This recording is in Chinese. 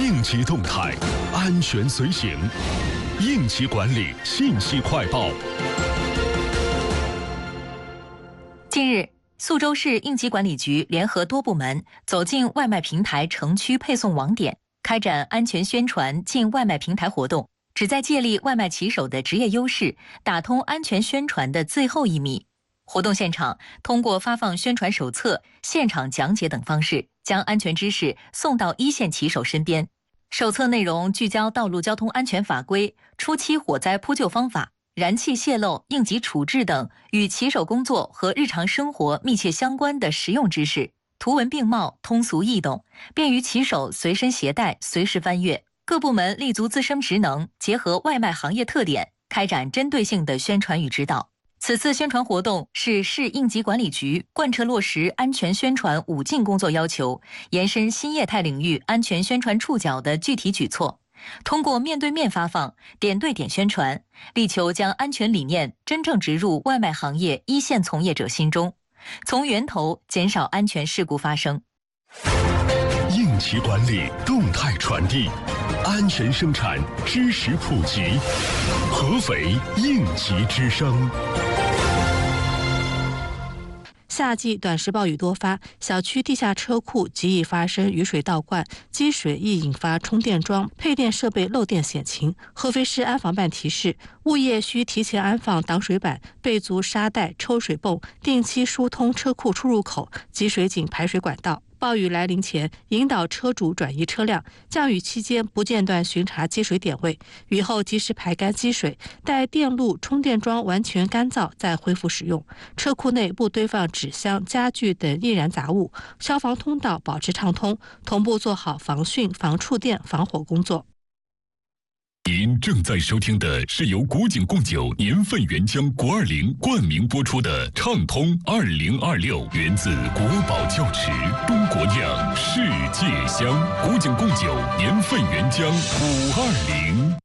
应急动态，安全随行。应急管理信息快报。 近日，宿州市应急管理局联合多部门走进外卖平台城区配送网点，开展安全宣传进外卖平台活动，旨在借力外卖骑手的职业优势，打通安全宣传的最后一米。活动现场通过发放宣传手册、现场讲解等方式，将安全知识送到一线骑手身边。手册内容聚焦道路交通安全法规、初期火灾扑救方法、燃气泄漏应急处置等与骑手工作和日常生活密切相关的实用知识，图文并茂，通俗易懂，便于骑手随身携带，随时翻阅。各部门立足自身职能，结合外卖行业特点，开展针对性的宣传与指导。此次宣传活动是市应急管理局贯彻落实安全宣传5进工作要求，延伸新业态领域安全宣传触角的具体举措。通过面对面发放、点对点宣传，力求将安全理念真正植入外卖行业一线从业者心中，从源头减少安全事故发生。 应急管理动态传递，安全生产知识普及，合肥应急之声。 夏季短时暴雨多发，小区地下车库极易发生雨水倒灌，积水易引发充电桩、配电设备漏电险情。合肥市安防办提示，物业需提前安放挡水板、备足沙袋、抽水泵，定期疏通车库出入口、集水井排水管道。暴雨来临前，引导车主转移车辆；降雨期间不间断巡查积水点位，雨后及时排干积水，待电路、充电桩完全干燥再恢复使用。车库内不堆放纸箱、家具等易燃杂物，消防通道保持畅通，同步做好防汛、防触电、防火工作。 您正在收听的是由古井贡酒年份原浆520冠名播出的《畅通2026》，源自国宝窖池，中国酿，世界香。古井贡酒年份原浆520。